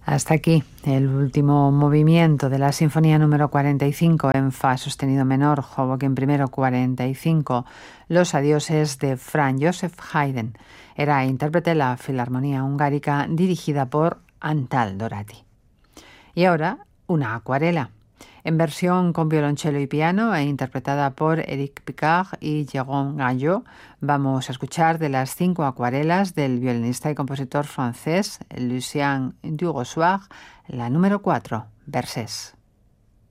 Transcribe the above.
Hasta aquí el último movimiento de la Sinfonía número 45 en Fa sostenido menor, Hoboken primero 45, Los adioses de Franz Joseph Haydn. Era intérprete de la Filarmonía Hungárica dirigida por Antal Dorati. Y ahora, una acuarela, en versión con violonchelo y piano e interpretada por Eric Picard y Jérôme Gallot. Vamos a escuchar de las 5 acuarelas del violinista y compositor francés Lucien Dugossoir, la número 4, Versés.